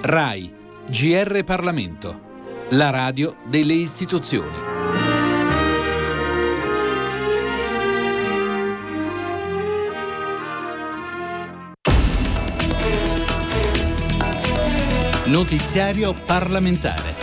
RAI, GR Parlamento, la radio delle istituzioni. Notiziario parlamentare.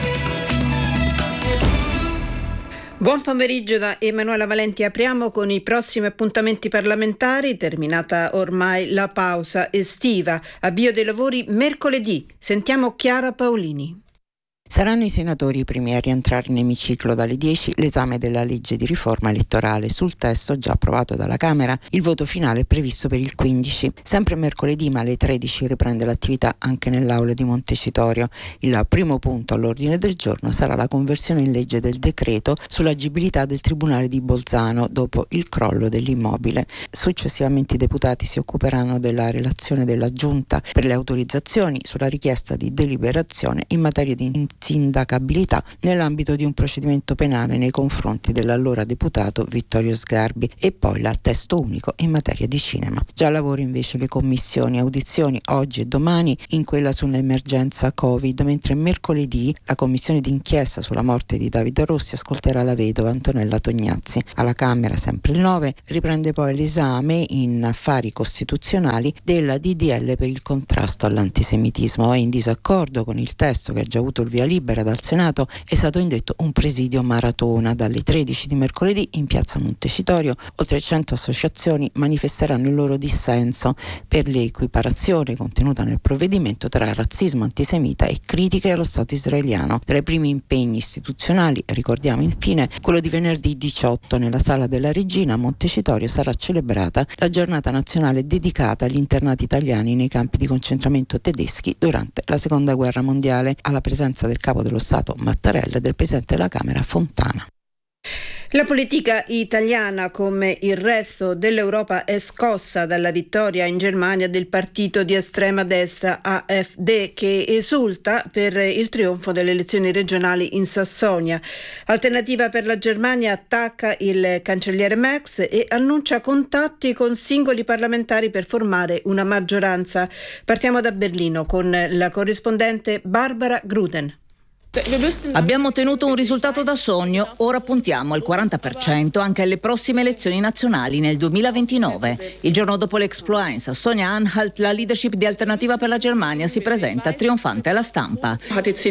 Buon pomeriggio da Emanuela Valenti. Apriamo con i prossimi appuntamenti parlamentari, terminata ormai la pausa estiva. Avvio dei lavori mercoledì. Sentiamo Chiara Paolini. Saranno i senatori i primi a rientrare in emiciclo dalle 10 l'esame della legge di riforma elettorale. Sul testo già approvato dalla Camera, il voto finale è previsto per il 15. Sempre mercoledì, ma alle 13, riprende l'attività anche nell'aula di Montecitorio. Il primo punto all'ordine del giorno sarà la conversione in legge del decreto sull'agibilità del Tribunale di Bolzano dopo il crollo dell'immobile. Successivamente i deputati si occuperanno della relazione della Giunta per le autorizzazioni sulla richiesta di deliberazione in materia di insindacabilità nell'ambito di un procedimento penale nei confronti dell'allora deputato Vittorio Sgarbi, e poi il testo unico in materia di cinema. Già lavoro invece le commissioni, audizioni oggi e domani in quella sull'emergenza Covid, mentre mercoledì la commissione d'inchiesta sulla morte di Davide Rossi ascolterà la vedova Antonella Tognazzi. Alla Camera, sempre il 9, riprende poi l'esame in affari costituzionali della DDL per il contrasto all'antisemitismo. È in disaccordo con il testo che ha già avuto il via libera dal Senato, è stato indetto un presidio maratona. Dalle 13 di mercoledì in piazza Montecitorio oltre 100 associazioni manifesteranno il loro dissenso per l'equiparazione contenuta nel provvedimento tra razzismo antisemita e critiche allo Stato israeliano. Tra i primi impegni istituzionali ricordiamo infine quello di venerdì 18 nella Sala della Regina a Montecitorio sarà celebrata la giornata nazionale dedicata agli internati italiani nei campi di concentramento tedeschi durante la Seconda Guerra Mondiale, alla presenza del capo dello Stato Mattarella e del presidente della Camera Fontana. La politica italiana, come il resto dell'Europa, è scossa dalla vittoria in Germania del partito di estrema destra AfD, che esulta per il trionfo delle elezioni regionali in Sassonia. Alternativa per la Germania attacca il cancelliere Merz e annuncia contatti con singoli parlamentari per formare una maggioranza. Partiamo da Berlino con la corrispondente Barbara Gruden. Abbiamo ottenuto un risultato da sogno, ora puntiamo al 40% anche alle prossime elezioni nazionali nel 2029. Il giorno dopo l'exploit in Sassonia-Anhalt, la leadership di Alternativa per la Germania si presenta trionfante alla stampa.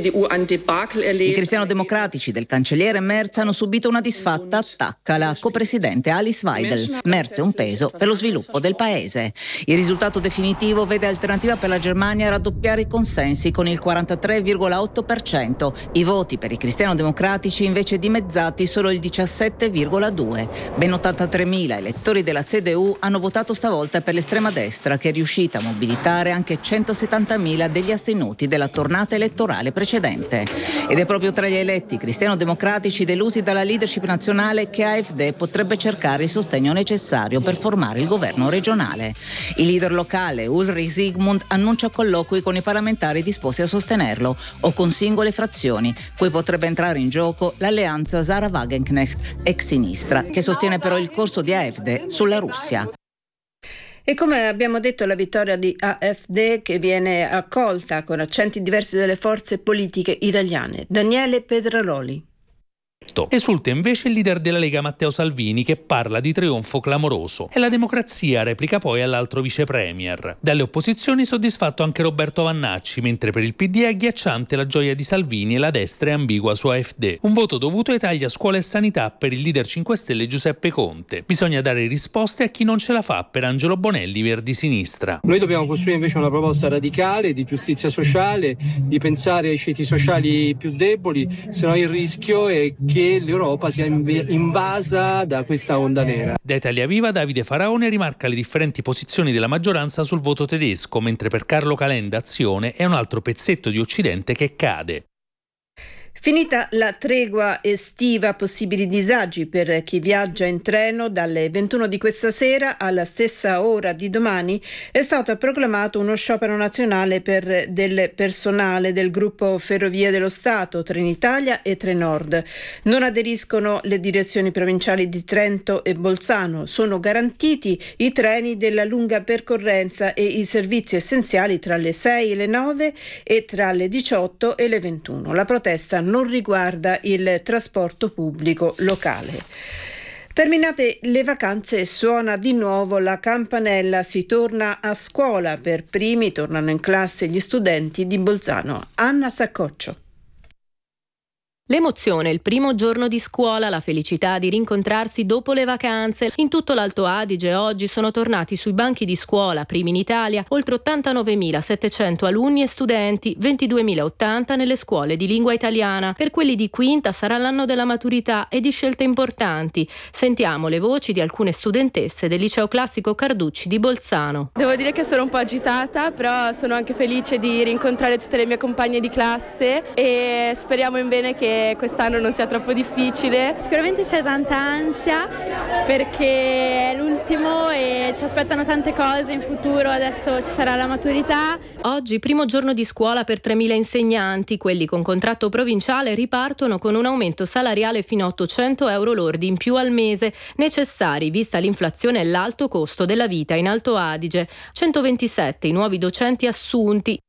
I cristiano-democratici del cancelliere Merz hanno subito una disfatta attacca la copresidente Alice Weidel. Merz è un peso per lo sviluppo del paese. Il risultato definitivo vede Alternativa per la Germania raddoppiare i consensi con il 43,8%. I voti per i cristiano-democratici invece dimezzati solo il 17,2%. Ben 83.000 elettori della CDU hanno votato stavolta per l'estrema destra, che è riuscita a mobilitare anche 170.000 degli astenuti della tornata elettorale precedente. Ed è proprio tra gli eletti cristiano-democratici delusi dalla leadership nazionale che AfD potrebbe cercare il sostegno necessario per formare il governo regionale. Il leader locale Ulrich Siegmund annuncia colloqui con i parlamentari disposti a sostenerlo o con singole frazioni, cui potrebbe entrare in gioco l'alleanza Sarah Wagenknecht, ex sinistra, che sostiene però il corso di AfD sulla Russia. E come abbiamo detto, la vittoria di AfD che viene accolta con accenti diversi dalle forze politiche italiane. Daniele Pedraloli. Esulta invece il leader della Lega Matteo Salvini, che parla di trionfo clamoroso, e la democrazia replica poi all'altro vice premier. Dalle opposizioni soddisfatto anche Roberto Vannacci, mentre per il PD è agghiacciante la gioia di Salvini e la destra è ambigua su AfD. Un voto dovuto ai tagli a scuola e sanità per il leader 5 Stelle Giuseppe Conte. Bisogna dare risposte a chi non ce la fa per Angelo Bonelli, Verdi Sinistra. Noi dobbiamo costruire invece una proposta radicale di giustizia sociale, di pensare ai ceti sociali più deboli, se no il rischio è che l'Europa sia invasa da questa onda nera. Da Italia Viva Davide Faraone rimarca le differenti posizioni della maggioranza sul voto tedesco, mentre per Carlo Calenda Azione è un altro pezzetto di Occidente che cade. Finita la tregua estiva, possibili disagi per chi viaggia in treno. Dalle 21 di questa sera alla stessa ora di domani è stato proclamato uno sciopero nazionale per del personale del gruppo Ferrovie dello Stato, Trenitalia e Trenord. Non aderiscono le direzioni provinciali di Trento e Bolzano. Sono garantiti i treni della lunga percorrenza e i servizi essenziali tra le 6 e le 9 e tra le 18 e le 21. La protesta non riguarda il trasporto pubblico locale. Terminate le vacanze, suona di nuovo la campanella, si torna a scuola. Per primi tornano in classe gli studenti di Bolzano. Anna Saccoccio. L'emozione, il primo giorno di scuola, la felicità di rincontrarsi dopo le vacanze. In tutto l'Alto Adige oggi sono tornati sui banchi di scuola, primi in Italia, oltre 89.700 alunni e studenti, 22.080 nelle scuole di lingua italiana. Per quelli di quinta sarà l'anno della maturità e di scelte importanti. Sentiamo le voci di alcune studentesse del liceo classico Carducci di Bolzano. Devo dire che sono un po' agitata, però sono anche felice di rincontrare tutte le mie compagne di classe e speriamo in bene che quest'anno non sia troppo difficile. Sicuramente c'è tanta ansia perché è l'ultimo e ci aspettano tante cose in futuro, adesso ci sarà la maturità. Oggi primo giorno di scuola per 3.000 insegnanti, quelli con contratto provinciale ripartono con un aumento salariale fino a 800 euro lordi in più al mese, necessari vista l'inflazione e l'alto costo della vita in Alto Adige. 127 i nuovi docenti assunti.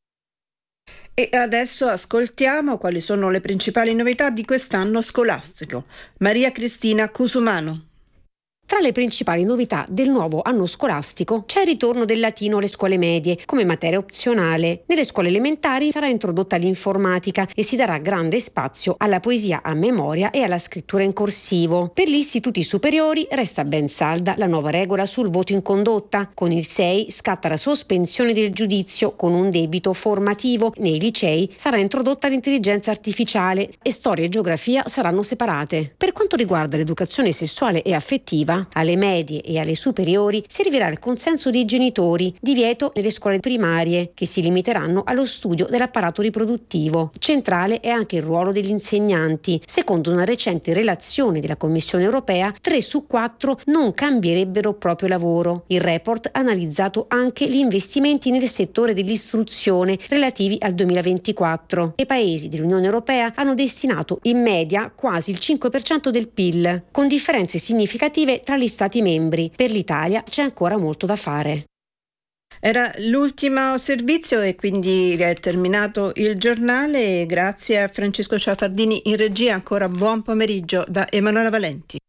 E adesso ascoltiamo quali sono le principali novità di quest'anno scolastico. Maria Cristina Cusumano. Tra le principali novità del nuovo anno scolastico c'è il ritorno del latino alle scuole medie come materia opzionale. Nelle scuole elementari sarà introdotta l'informatica e si darà grande spazio alla poesia a memoria e alla scrittura in corsivo. Per gli istituti superiori resta ben salda la nuova regola sul voto in condotta. Con il 6 scatta la sospensione del giudizio con un debito formativo. Nei licei sarà introdotta l'intelligenza artificiale e storia e geografia saranno separate. Per quanto riguarda l'educazione sessuale e affettiva, alle medie e alle superiori servirà il consenso dei genitori, divieto nelle scuole primarie, che si limiteranno allo studio dell'apparato riproduttivo. Centrale è anche il ruolo degli insegnanti. Secondo una recente relazione della Commissione europea, 3 su 4 non cambierebbero proprio lavoro. Il report ha analizzato anche gli investimenti nel settore dell'istruzione relativi al 2024. I paesi dell'Unione Europea hanno destinato in media quasi il 5% del PIL, con differenze significative tra gli Stati membri. Per l'Italia c'è ancora molto da fare. Era l'ultimo servizio e quindi è terminato il giornale. Grazie a Francesco Ciafardini in regia. Ancora buon pomeriggio da Emanuela Valenti.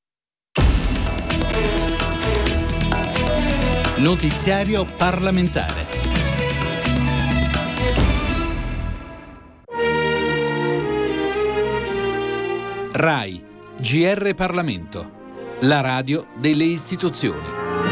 Notiziario parlamentare. RAI, GR Parlamento, la radio delle istituzioni.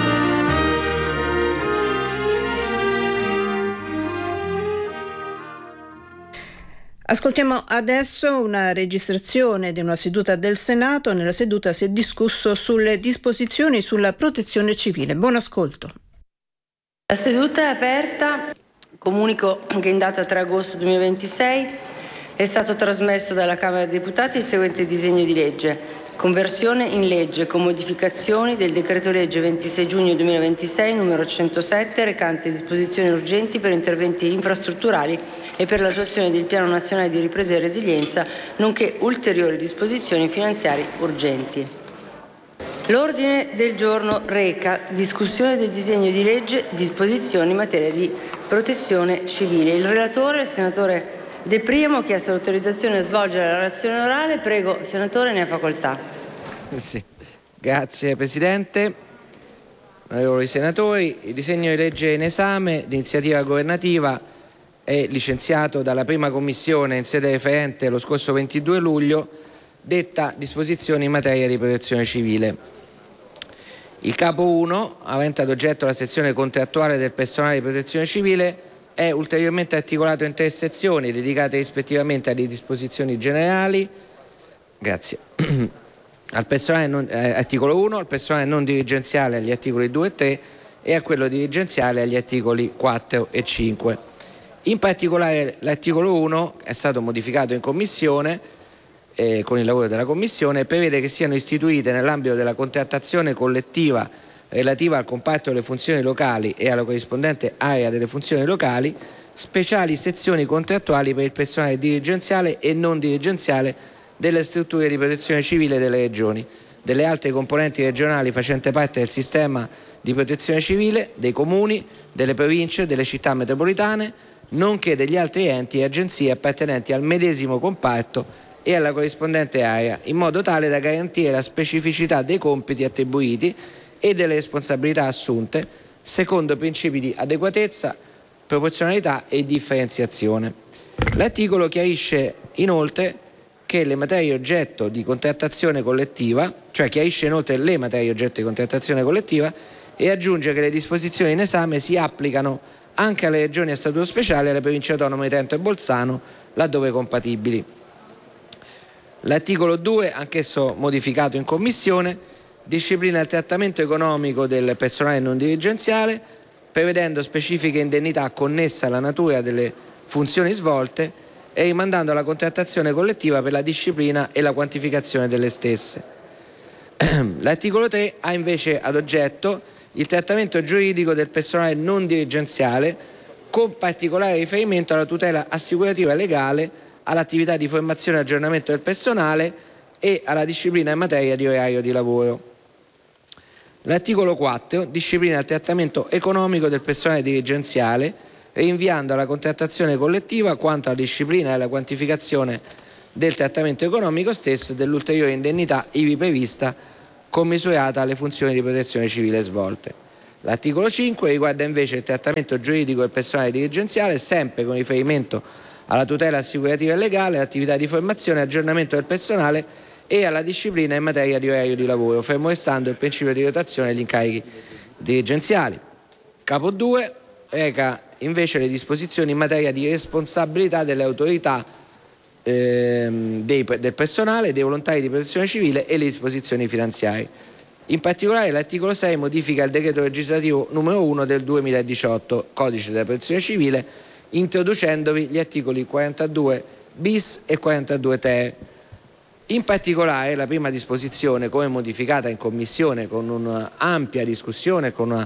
Ascoltiamo adesso una registrazione di una seduta del Senato. Nella seduta si è discusso sulle disposizioni sulla protezione civile. Buon ascolto. La seduta è aperta. Comunico che in data 3 agosto 2026 è stato trasmesso dalla Camera dei Deputati il seguente disegno di legge: conversione in legge con modificazioni del decreto legge 26 giugno 2026 numero 107 recante disposizioni urgenti per interventi infrastrutturali e per l'attuazione del Piano Nazionale di Ripresa e Resilienza, nonché ulteriori disposizioni finanziarie urgenti. L'ordine del giorno reca discussione del disegno di legge disposizioni in materia di protezione civile. Il relatore, il senatore De Priamo, ha chiesto l'autorizzazione a svolgere la relazione orale. Prego, senatore, ne ha facoltà. Sì. Grazie Presidente. Onorevoli senatori, il disegno di legge in esame, di iniziativa governativa, è licenziato dalla prima commissione in sede referente lo scorso 22 luglio, detta disposizioni in materia di protezione civile. Il capo 1, avente ad oggetto la sezione contrattuale del personale di protezione civile, è ulteriormente articolato in 3 sezioni dedicate rispettivamente alle disposizioni generali. Grazie. Al personale articolo 1, al personale non dirigenziale agli articoli 2 e 3 e a quello dirigenziale agli articoli 4 e 5. In particolare l'articolo 1 è stato modificato in Commissione con il lavoro della Commissione, prevede che siano istituite nell'ambito della contrattazione collettiva relativa al comparto delle funzioni locali e alla corrispondente area delle funzioni locali speciali sezioni contrattuali per il personale dirigenziale e non dirigenziale delle strutture di protezione civile delle regioni, delle altre componenti regionali facenti parte del sistema di protezione civile, dei comuni, delle province, delle città metropolitane, nonché degli altri enti e agenzie appartenenti al medesimo comparto e alla corrispondente area, in modo tale da garantire la specificità dei compiti attribuiti e delle responsabilità assunte, secondo principi di adeguatezza, proporzionalità e differenziazione. L'articolo chiarisce inoltre che le materie oggetto di contrattazione collettiva, e aggiunge che le disposizioni in esame si applicano anche alle regioni a statuto speciale e alle province autonome di Trento e Bolzano, laddove compatibili. L'articolo 2, anch'esso modificato in Commissione, disciplina il trattamento economico del personale non dirigenziale, prevedendo specifiche indennità connesse alla natura delle funzioni svolte e rimandando alla contrattazione collettiva per la disciplina e la quantificazione delle stesse. L'articolo 3 ha invece ad oggetto il trattamento giuridico del personale non dirigenziale, con particolare riferimento alla tutela assicurativa legale, all'attività di formazione e aggiornamento del personale e alla disciplina in materia di orario di lavoro. L'articolo 4 disciplina il trattamento economico del personale dirigenziale, rinviando alla contrattazione collettiva quanto alla disciplina e alla quantificazione del trattamento economico stesso e dell'ulteriore indennità ivi prevista commisurata alle funzioni di protezione civile svolte. L'articolo 5 riguarda invece il trattamento giuridico del personale dirigenziale, sempre con riferimento alla tutela assicurativa e legale, all'attività di formazione e aggiornamento del personale e alla disciplina in materia di orario di lavoro, fermo restando il principio di rotazione degli incarichi dirigenziali. Capo 2 reca invece le disposizioni in materia di responsabilità delle autorità del personale, dei volontari di protezione civile e le disposizioni finanziarie. In particolare l'articolo 6 modifica il decreto legislativo numero 1 del 2018, Codice della protezione civile, introducendovi gli articoli 42 bis e 42 ter. In particolare la prima disposizione, come modificata in Commissione con un'ampia discussione, con una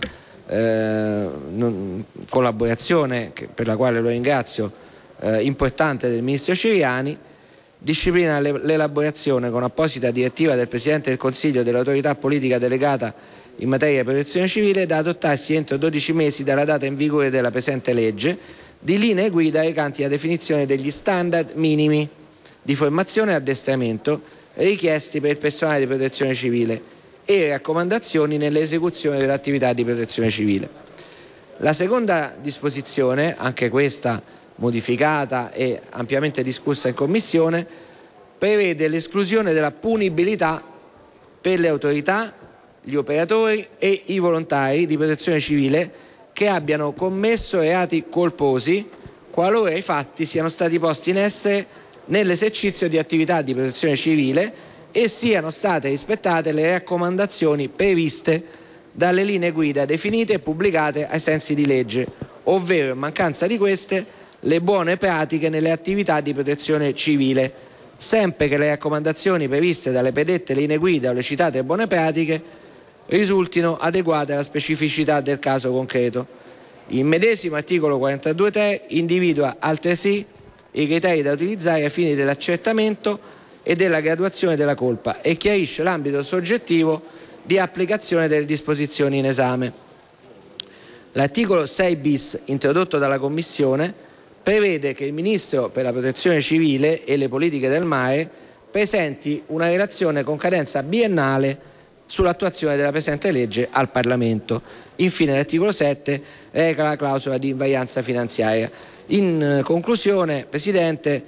collaborazione per la quale lo ringrazio, importante del Ministro Ciriani, disciplina l'elaborazione con apposita direttiva del Presidente del Consiglio dell'autorità politica delegata in materia di protezione civile da adottarsi entro 12 mesi dalla data in vigore della presente legge, di linee guida recanti la definizione degli standard minimi di formazione e addestramento richiesti per il personale di protezione civile e raccomandazioni nell'esecuzione dell'attività di protezione civile. La seconda disposizione, anche questa modificata e ampiamente discussa in Commissione, prevede l'esclusione della punibilità per le autorità, gli operatori e i volontari di protezione civile che abbiano commesso reati colposi qualora i fatti siano stati posti in essere nell'esercizio di attività di protezione civile e siano state rispettate le raccomandazioni previste dalle linee guida definite e pubblicate ai sensi di legge, ovvero in mancanza di queste le buone pratiche nelle attività di protezione civile, sempre che le raccomandazioni previste dalle predette linee guida o le citate buone pratiche risultino adeguate alla specificità del caso concreto. Il medesimo articolo 42 ter individua altresì i criteri da utilizzare ai fini dell'accertamento e della graduazione della colpa e chiarisce l'ambito soggettivo di applicazione delle disposizioni in esame. L'articolo 6 bis, introdotto dalla Commissione, prevede che il Ministro per la protezione civile e le politiche del mare presenti una relazione con cadenza biennale sull'attuazione della presente legge al Parlamento. Infine l'articolo 7 reca la clausola di invarianza finanziaria. In conclusione, Presidente,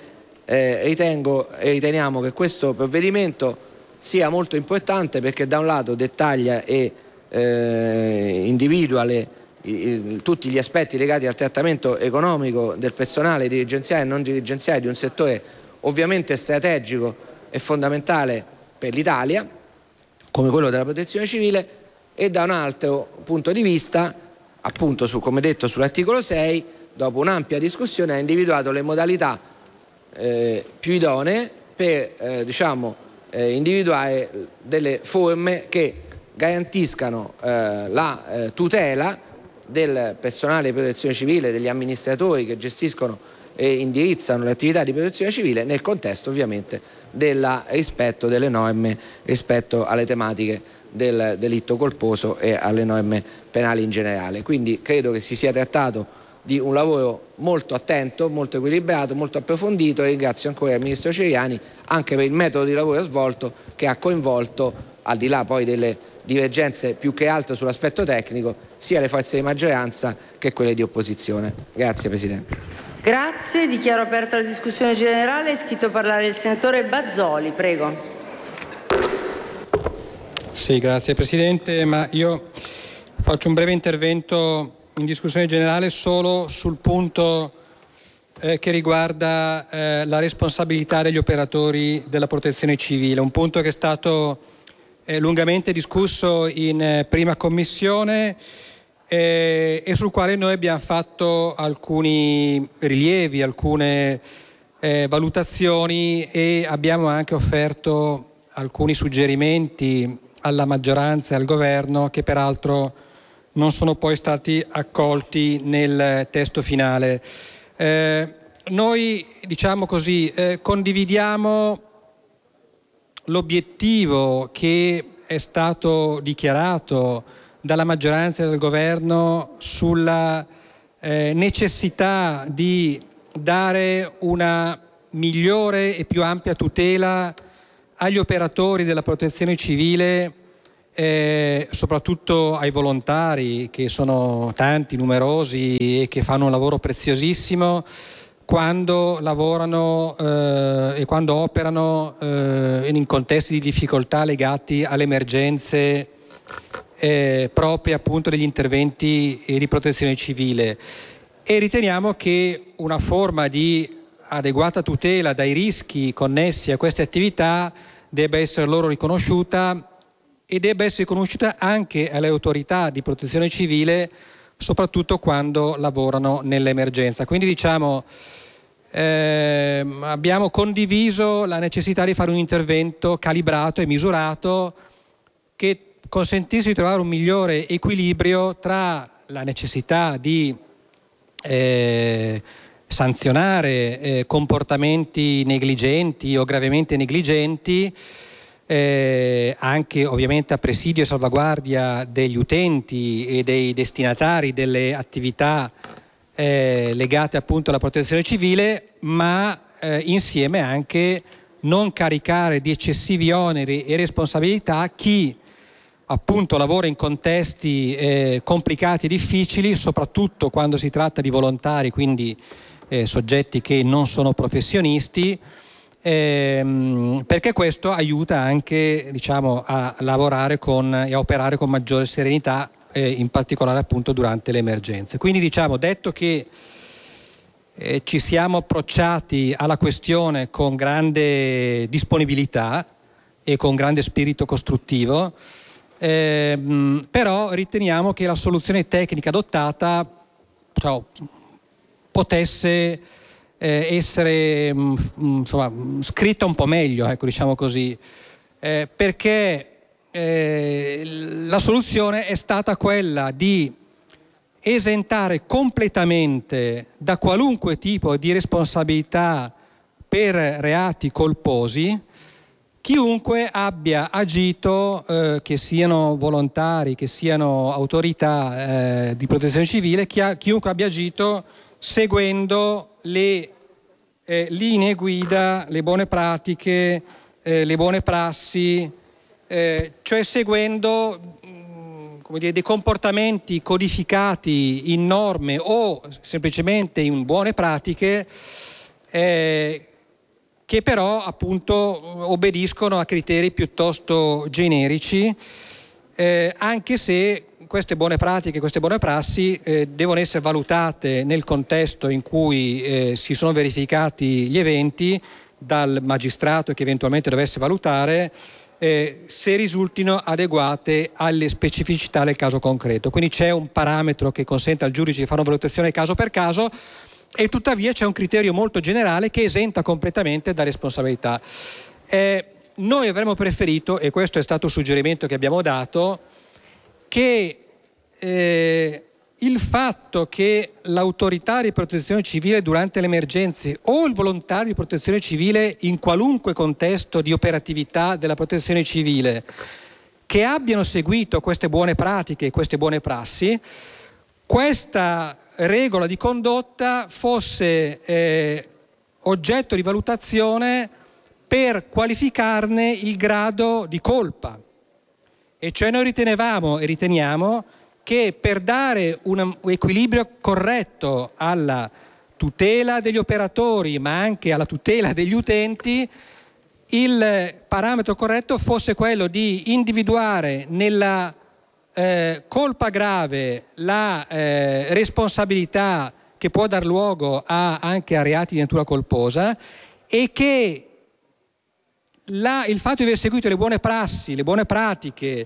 riteniamo che questo provvedimento sia molto importante perché da un lato dettaglia e individua tutti gli aspetti legati al trattamento economico del personale dirigenziale e non dirigenziale di un settore ovviamente strategico e fondamentale per l'Italia, come quello della protezione civile, e da un altro punto di vista, appunto come detto sull'articolo 6, dopo un'ampia discussione, ha individuato le modalità più idonee per individuare delle forme che garantiscano la tutela del personale di protezione civile, degli amministratori che gestiscono e indirizzano le attività di protezione civile, nel contesto ovviamente del rispetto delle norme rispetto alle tematiche del delitto colposo e alle norme penali in generale. Quindi credo che si sia trattato di un lavoro molto attento, molto equilibrato, molto approfondito, e ringrazio ancora il Ministro Ciriani anche per il metodo di lavoro svolto, che ha coinvolto, al di là poi delle divergenze più che altro sull'aspetto tecnico, sia le forze di maggioranza che quelle di opposizione. Grazie Presidente. Grazie, dichiaro aperta la discussione generale. È iscritto a parlare il senatore Bazzoli, prego. Sì, grazie Presidente, ma io faccio un breve intervento in discussione generale solo sul punto che riguarda la responsabilità degli operatori della protezione civile, un punto che è stato lungamente discusso in prima commissione e sul quale noi abbiamo fatto alcuni rilievi, alcune valutazioni, e abbiamo anche offerto alcuni suggerimenti alla maggioranza e al governo, che peraltro non sono poi stati accolti nel testo finale. Noi, diciamo così, condividiamo l'obiettivo che è stato dichiarato dalla maggioranza e dal governo sulla necessità di dare una migliore e più ampia tutela agli operatori della protezione civile, soprattutto ai volontari, che sono tanti, numerosi e che fanno un lavoro preziosissimo quando lavorano e quando operano in contesti di difficoltà legati alle emergenze proprie appunto degli interventi di protezione civile, e riteniamo che una forma di adeguata tutela dai rischi connessi a queste attività debba essere loro riconosciuta, e debba essere riconosciuta anche alle autorità di protezione civile, soprattutto quando lavorano nell'emergenza. Quindi diciamo abbiamo condiviso la necessità di fare un intervento calibrato e misurato che consentisse di trovare un migliore equilibrio tra la necessità di sanzionare comportamenti negligenti o gravemente negligenti, anche ovviamente a presidio e salvaguardia degli utenti e dei destinatari delle attività legate appunto alla protezione civile, ma insieme anche non caricare di eccessivi oneri e responsabilità chi appunto lavora in contesti complicati e difficili, soprattutto quando si tratta di volontari, quindi soggetti che non sono professionisti, perché questo aiuta anche, diciamo, a lavorare e a operare con maggiore serenità, in particolare appunto durante le emergenze. Quindi diciamo, detto che ci siamo approcciati alla questione con grande disponibilità e con grande spirito costruttivo, però riteniamo che la soluzione tecnica adottata potesse essere insomma scritta un po' meglio, ecco, diciamo così, perché la soluzione è stata quella di esentare completamente da qualunque tipo di responsabilità per reati colposi chiunque abbia agito, che siano volontari, che siano autorità di protezione civile, chiunque abbia agito seguendo le linee guida, le buone pratiche, le buone prassi, cioè seguendo dei comportamenti codificati in norme o semplicemente in buone pratiche, che però appunto obbediscono a criteri piuttosto generici, anche se queste buone pratiche, queste buone prassi devono essere valutate nel contesto in cui si sono verificati gli eventi dal magistrato che eventualmente dovesse valutare, se risultino adeguate alle specificità del caso concreto. Quindi c'è un parametro che consente al giudice di fare una valutazione caso per caso, e tuttavia c'è un criterio molto generale che esenta completamente da responsabilità. Noi avremmo preferito, e questo è stato il suggerimento che abbiamo dato, che il fatto che l'autorità di protezione civile durante le emergenze o il volontario di protezione civile in qualunque contesto di operatività della protezione civile che abbiano seguito queste buone pratiche, queste buone prassi, questa regola di condotta fosse oggetto di valutazione per qualificarne il grado di colpa. E cioè noi ritenevamo e riteniamo che per dare un equilibrio corretto alla tutela degli operatori ma anche alla tutela degli utenti, il parametro corretto fosse quello di individuare nella colpa grave la responsabilità che può dar luogo anche a reati di natura colposa, e che il fatto di aver seguito le buone prassi, le buone pratiche,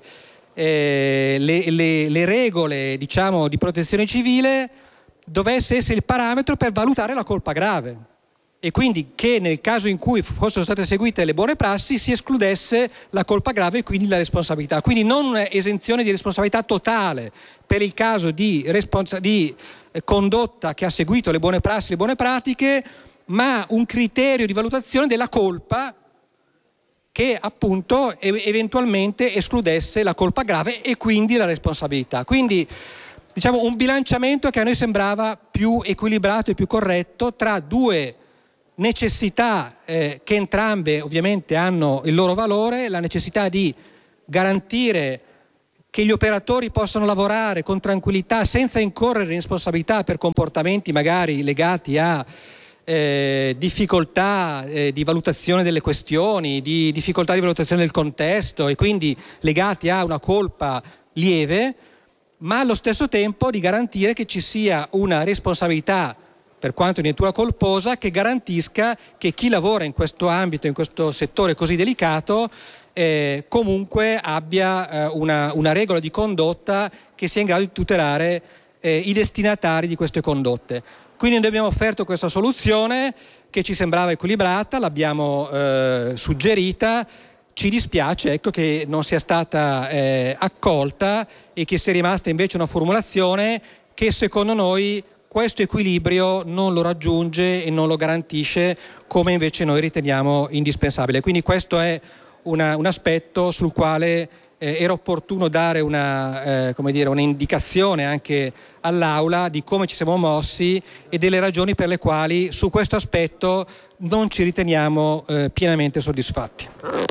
le regole, diciamo, di protezione civile dovesse essere il parametro per valutare la colpa grave, e quindi che nel caso in cui fossero state seguite le buone prassi si escludesse la colpa grave e quindi la responsabilità. Quindi non un'esenzione di responsabilità totale per il caso di condotta che ha seguito le buone prassi, le buone pratiche, ma un criterio di valutazione della colpa che appunto eventualmente escludesse la colpa grave e quindi la responsabilità. Quindi diciamo un bilanciamento che a noi sembrava più equilibrato e più corretto tra due necessità che entrambe ovviamente hanno il loro valore: la necessità di garantire che gli operatori possano lavorare con tranquillità senza incorrere in responsabilità per comportamenti magari legati a difficoltà di valutazione delle questioni, di difficoltà di valutazione del contesto e quindi legati a una colpa lieve, ma allo stesso tempo di garantire che ci sia una responsabilità per quanto di natura colposa che garantisca che chi lavora in questo ambito, in questo settore così delicato, comunque abbia una regola di condotta che sia in grado di tutelare i destinatari di queste condotte. Quindi noi abbiamo offerto questa soluzione che ci sembrava equilibrata, l'abbiamo suggerita. Ci dispiace che non sia stata accolta e che sia rimasta invece una formulazione che secondo noi questo equilibrio non lo raggiunge e non lo garantisce come invece noi riteniamo indispensabile. Quindi questo è un aspetto sul quale era opportuno dare un'indicazione anche all'Aula di come ci siamo mossi e delle ragioni per le quali su questo aspetto non ci riteniamo pienamente soddisfatti.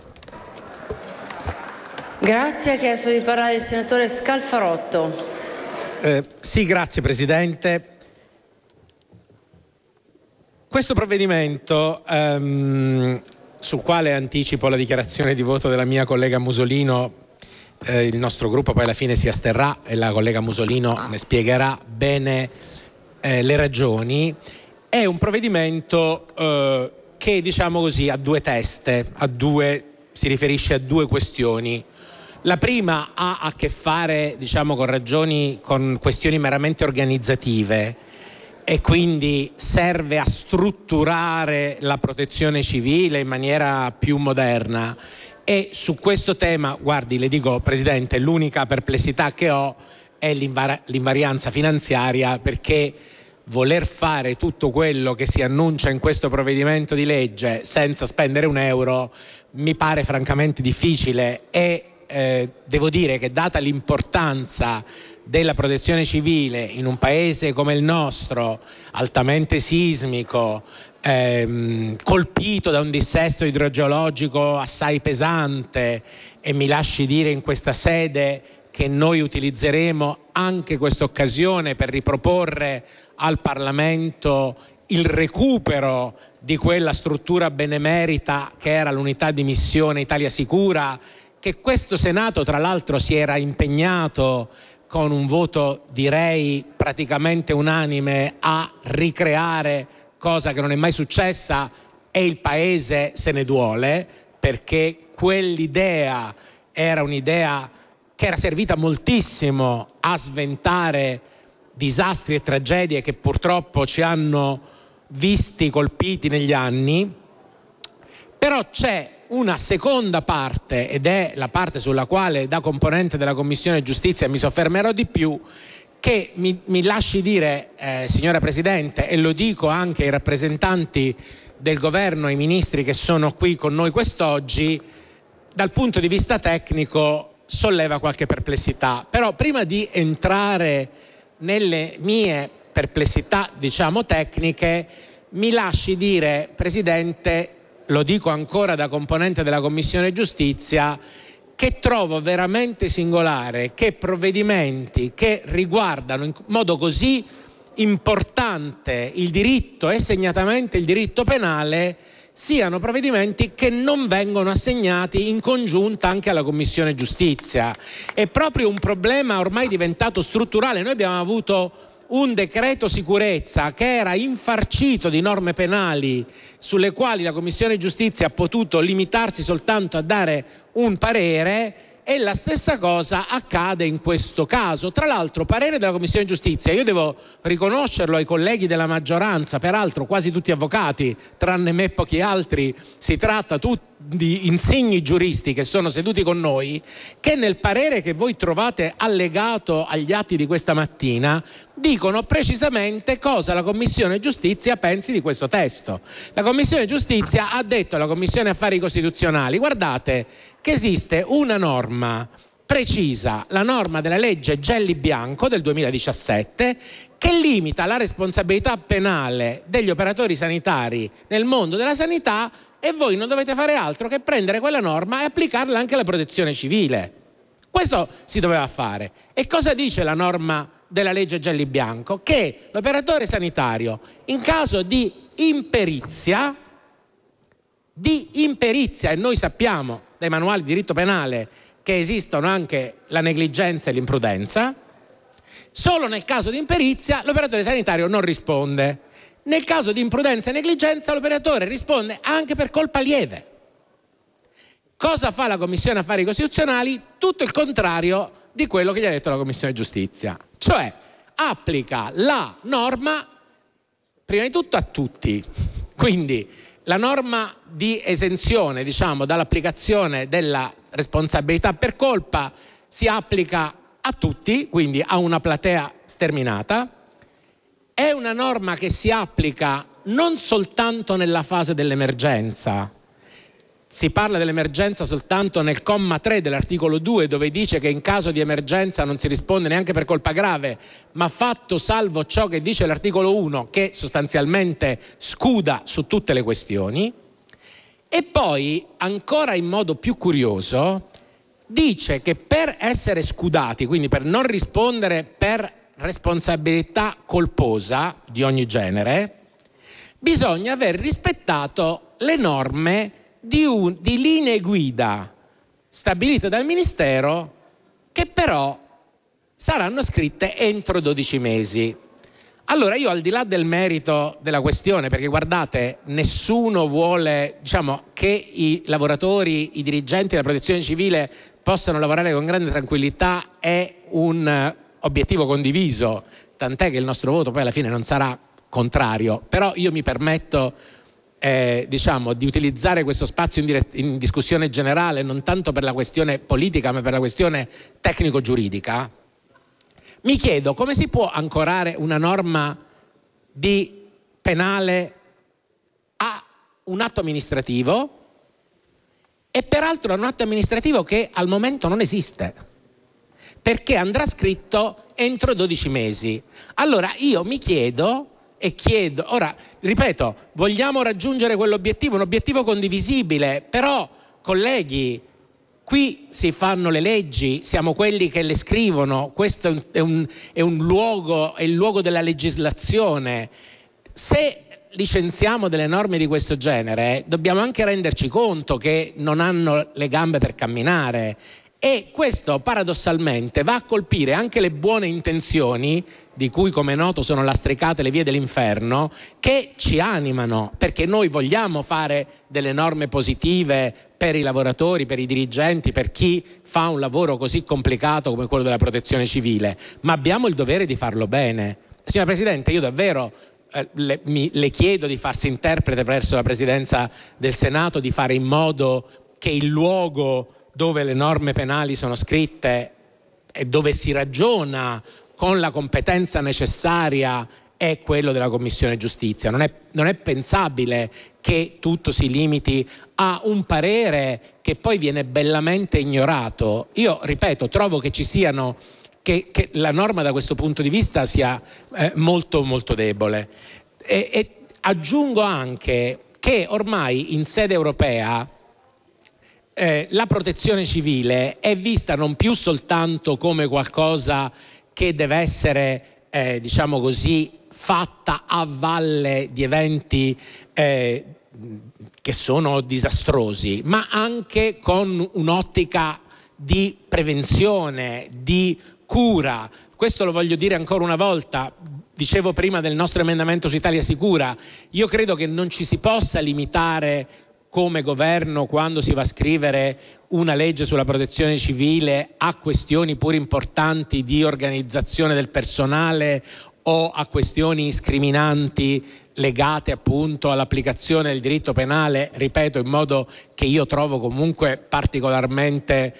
Grazie. Ha chiesto di parlare il senatore Scalfarotto. Sì, grazie Presidente. Questo provvedimento, sul quale anticipo la dichiarazione di voto della mia collega Musolino, il nostro gruppo poi alla fine si asterrà e la collega Musolino ne spiegherà bene le ragioni, è un provvedimento che, diciamo così, ha due teste, si riferisce a due questioni. La prima ha a che fare, diciamo, con questioni meramente organizzative e quindi serve a strutturare la protezione civile in maniera più moderna. E su questo tema, guardi, le dico Presidente, l'unica perplessità che ho è l'invarianza finanziaria, perché voler fare tutto quello che si annuncia in questo provvedimento di legge senza spendere un euro mi pare francamente difficile e devo dire che, data l'importanza della protezione civile in un paese come il nostro, altamente sismico, colpito da un dissesto idrogeologico assai pesante, e mi lasci dire in questa sede che noi utilizzeremo anche questa occasione per riproporre al Parlamento il recupero di quella struttura benemerita che era l'unità di missione Italia Sicura, che questo Senato tra l'altro si era impegnato con un voto direi praticamente unanime a ricreare, cosa che non è mai successa, e il Paese se ne duole, perché quell'idea era un'idea che era servita moltissimo a sventare disastri e tragedie che purtroppo ci hanno visti colpiti negli anni. Però c'è una seconda parte, ed è la parte sulla quale da componente della Commissione Giustizia mi soffermerò di più, che mi lasci dire, signora Presidente, e lo dico anche ai rappresentanti del governo, ai ministri che sono qui con noi quest'oggi, dal punto di vista tecnico solleva qualche perplessità. Però prima di entrare nelle mie perplessità, diciamo, tecniche, mi lasci dire, Presidente, lo dico ancora da componente della Commissione Giustizia, che trovo veramente singolare che provvedimenti che riguardano in modo così importante il diritto e segnatamente il diritto penale siano provvedimenti che non vengono assegnati in congiunta anche alla Commissione Giustizia. È proprio un problema ormai diventato strutturale. Noi abbiamo avuto un decreto sicurezza che era infarcito di norme penali sulle quali la Commissione Giustizia ha potuto limitarsi soltanto a dare un parere, e la stessa cosa accade in questo caso. Tra l'altro, parere della Commissione Giustizia, io devo riconoscerlo ai colleghi della maggioranza, peraltro quasi tutti avvocati, tranne me e pochi altri, si tratta di insigni giuristi che sono seduti con noi, che nel parere che voi trovate allegato agli atti di questa mattina dicono precisamente cosa la Commissione Giustizia pensi di questo testo. La Commissione Giustizia ha detto alla Commissione Affari Costituzionali: guardate che esiste una norma precisa, la norma della legge Gelli-Bianco del 2017, che limita la responsabilità penale degli operatori sanitari nel mondo della sanità, e voi non dovete fare altro che prendere quella norma e applicarla anche alla protezione civile. Questo si doveva fare. E cosa dice la norma della legge Gelli-Bianco? Che l'operatore sanitario, in caso di imperizia, e noi sappiamo dai manuali di diritto penale che esistono anche la negligenza e l'imprudenza, solo nel caso di imperizia l'operatore sanitario non risponde. Nel caso di imprudenza e negligenza l'operatore risponde anche per colpa lieve. Cosa fa la Commissione Affari Costituzionali? Tutto il contrario di quello che gli ha detto la Commissione Giustizia, cioè applica la norma prima di tutto a tutti. Quindi la norma di esenzione, diciamo, dall'applicazione della responsabilità per colpa si applica a tutti, quindi a una platea sterminata. È una norma che si applica non soltanto nella fase dell'emergenza. Si parla dell'emergenza soltanto nel comma 3 dell'articolo 2, dove dice che in caso di emergenza non si risponde neanche per colpa grave, ma fatto salvo ciò che dice l'articolo 1, che sostanzialmente scuda su tutte le questioni. E poi, ancora in modo più curioso, dice che per essere scudati, quindi per non rispondere per responsabilità colposa di ogni genere, bisogna aver rispettato le norme di linee guida stabilite dal Ministero, che però saranno scritte entro 12 mesi. Allora, io, al di là del merito della questione, perché guardate, nessuno vuole, diciamo, che i lavoratori, i dirigenti della protezione civile possano lavorare con grande tranquillità, è un obiettivo condiviso, tant'è che il nostro voto poi alla fine non sarà contrario. Però io mi permetto diciamo, di utilizzare questo spazio in discussione generale non tanto per la questione politica ma per la questione tecnico-giuridica. Mi chiedo come si può ancorare una norma di penale a un atto amministrativo, e peraltro a un atto amministrativo che al momento non esiste, perché andrà scritto entro 12 mesi. Allora io mi chiedo e chiedo, ora ripeto, vogliamo raggiungere quell'obiettivo, un obiettivo condivisibile, però colleghi, qui si fanno le leggi, siamo quelli che le scrivono, questo è un luogo, è il luogo della legislazione. Se licenziamo delle norme di questo genere, dobbiamo anche renderci conto che non hanno le gambe per camminare, E questo paradossalmente va a colpire anche le buone intenzioni, di cui come è noto sono lastricate le vie dell'inferno, che ci animano, perché noi vogliamo fare delle norme positive per i lavoratori, per i dirigenti, per chi fa un lavoro così complicato come quello della protezione civile, ma abbiamo il dovere di farlo bene. Signora Presidente, io davvero le chiedo di farsi interprete presso la Presidenza del Senato, di fare in modo che il luogo dove le norme penali sono scritte e dove si ragiona con la competenza necessaria è quello della Commissione Giustizia. Non è pensabile che tutto si limiti a un parere che poi viene bellamente ignorato. Io ripeto, trovo che ci siano che la norma da questo punto di vista sia molto molto debole. E aggiungo anche che ormai in sede europea la protezione civile è vista non più soltanto come qualcosa che deve essere, diciamo così, fatta a valle di eventi che sono disastrosi, ma anche con un'ottica di prevenzione, di cura. Questo lo voglio dire ancora una volta. Dicevo prima del nostro emendamento su Italia Sicura. Io credo che non ci si possa limitare come governo, quando si va a scrivere una legge sulla protezione civile, a questioni pur importanti di organizzazione del personale o a questioni scriminanti legate appunto all'applicazione del diritto penale, ripeto, in modo che io trovo comunque particolarmente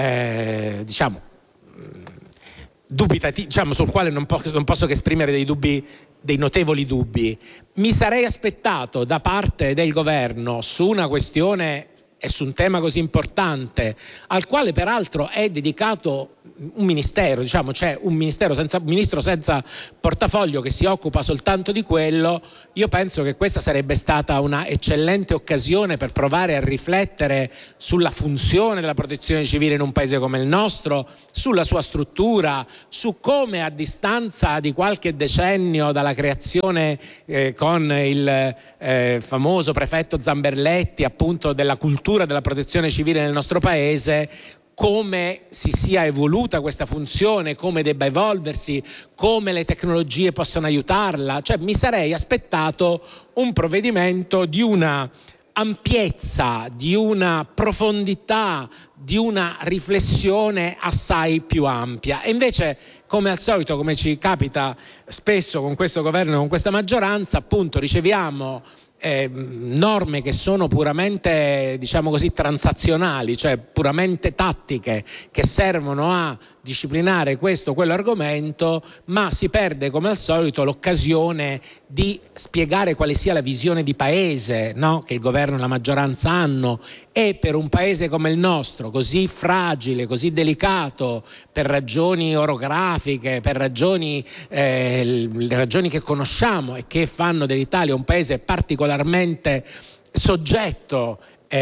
dubitativo, sul quale non posso che esprimere dei dubbi, dei notevoli dubbi. Mi sarei aspettato da parte del governo su una questione e su un tema così importante, al quale peraltro è dedicato un ministero, c'è un ministro senza portafoglio che si occupa soltanto di quello. Io penso che questa sarebbe stata una eccellente occasione per provare a riflettere sulla funzione della protezione civile in un paese come il nostro, sulla sua struttura, su come a distanza di qualche decennio dalla creazione con il famoso prefetto Zamberletti appunto della cultura della protezione civile nel nostro paese, come si sia evoluta questa funzione, come debba evolversi, come le tecnologie possano aiutarla. Mi sarei aspettato un provvedimento di una ampiezza, di una profondità, di una riflessione assai più ampia. E invece, come al solito, come ci capita spesso con questo governo e con questa maggioranza, appunto riceviamo norme che sono puramente, transazionali, cioè puramente tattiche, che servono a disciplinare questo o quell'argomento, ma si perde come al solito l'occasione di spiegare quale sia la visione di paese, no? Che il governo e la maggioranza hanno, e per un paese come il nostro, così fragile, così delicato, per ragioni orografiche, per ragioni, le ragioni che conosciamo e che fanno dell'Italia un paese particolarmente soggetto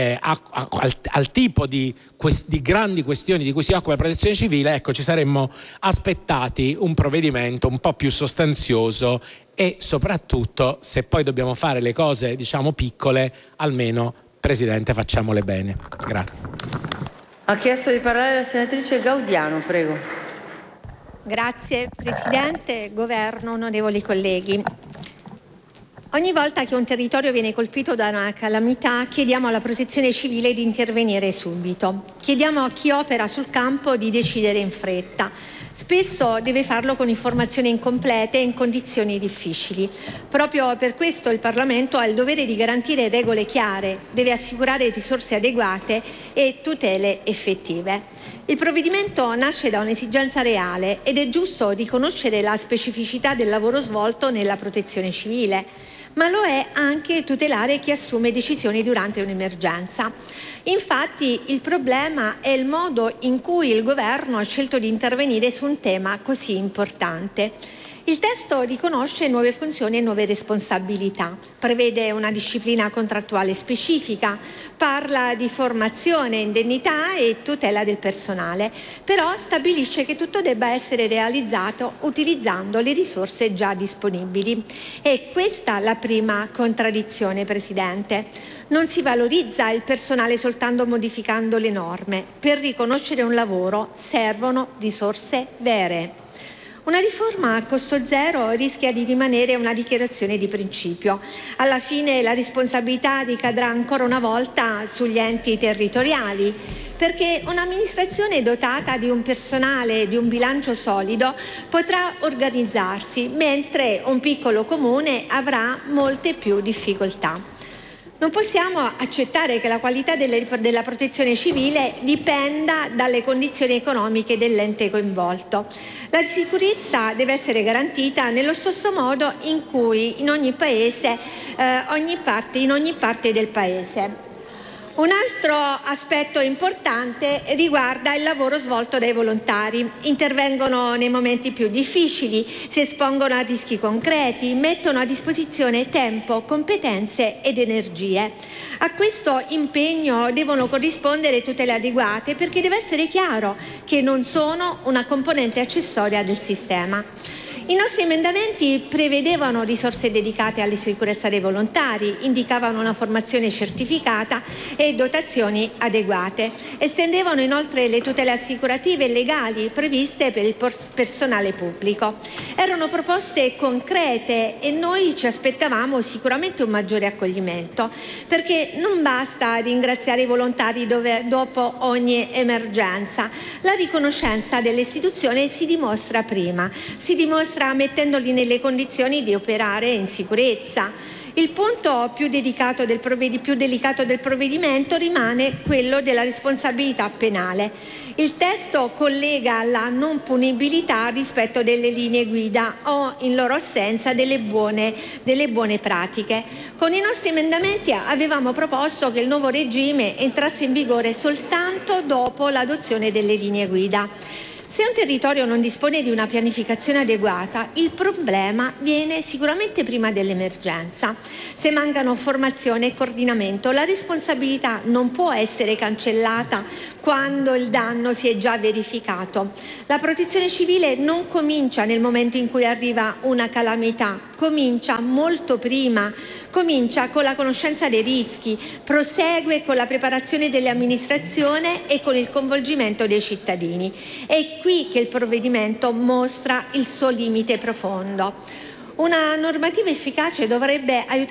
al tipo di grandi questioni di cui si occupa la protezione civile, ecco, ci saremmo aspettati un provvedimento un po' più sostanzioso e soprattutto, se poi dobbiamo fare le cose piccole, almeno, Presidente, facciamole bene. Grazie. Ha chiesto di parlare la senatrice Gaudiano, prego. Grazie Presidente, Governo, onorevoli colleghi. Ogni volta che un territorio viene colpito da una calamità, chiediamo alla Protezione Civile di intervenire subito. Chiediamo a chi opera sul campo di decidere in fretta. Spesso deve farlo con informazioni incomplete e in condizioni difficili. Proprio per questo il Parlamento ha il dovere di garantire regole chiare, deve assicurare risorse adeguate e tutele effettive. Il provvedimento nasce da un'esigenza reale ed è giusto riconoscere la specificità del lavoro svolto nella protezione civile, ma lo è anche tutelare chi assume decisioni durante un'emergenza. Infatti il problema è il modo in cui il governo ha scelto di intervenire su un tema così importante. Il testo riconosce nuove funzioni e nuove responsabilità, prevede una disciplina contrattuale specifica, parla di formazione, indennità e tutela del personale, però stabilisce che tutto debba essere realizzato utilizzando le risorse già disponibili. È questa la prima contraddizione, Presidente. Non si valorizza il personale soltanto modificando le norme. Per riconoscere un lavoro servono risorse vere. Una riforma a costo zero rischia di rimanere una dichiarazione di principio. Alla fine la responsabilità ricadrà ancora una volta sugli enti territoriali, perché un'amministrazione dotata di un personale e di un bilancio solido potrà organizzarsi, mentre un piccolo comune avrà molte più difficoltà. Non possiamo accettare che la qualità della protezione civile dipenda dalle condizioni economiche dell'ente coinvolto. La sicurezza deve essere garantita nello stesso modo in cui in ogni paese, in ogni parte del paese. Un altro aspetto importante riguarda il lavoro svolto dai volontari. Intervengono nei momenti più difficili, si espongono a rischi concreti, mettono a disposizione tempo, competenze ed energie. A questo impegno devono corrispondere tutele adeguate, perché deve essere chiaro che non sono una componente accessoria del sistema. I nostri emendamenti prevedevano risorse dedicate alla sicurezza dei volontari, indicavano una formazione certificata e dotazioni adeguate. Estendevano inoltre le tutele assicurative e legali previste per il personale pubblico. Erano proposte concrete e noi ci aspettavamo sicuramente un maggiore accoglimento, perché non basta ringraziare i volontari dopo ogni emergenza. La riconoscenza dell'istituzione si dimostra prima, si dimostra mettendoli nelle condizioni di operare in sicurezza. Il punto più delicato del provvedimento rimane quello della responsabilità penale. Il testo collega la non punibilità rispetto delle linee guida o, in loro assenza, delle buone pratiche. Con i nostri emendamenti avevamo proposto che il nuovo regime entrasse in vigore soltanto dopo l'adozione delle linee guida. Se un territorio non dispone di una pianificazione adeguata, il problema viene sicuramente prima dell'emergenza. Se mancano formazione e coordinamento, la responsabilità non può essere cancellata quando il danno si è già verificato. La protezione civile non comincia nel momento in cui arriva una calamità, comincia molto prima, comincia con la conoscenza dei rischi, prosegue con la preparazione delle amministrazioni e con il coinvolgimento dei cittadini. È qui che il provvedimento mostra il suo limite profondo. Una normativa efficace dovrebbe aiutare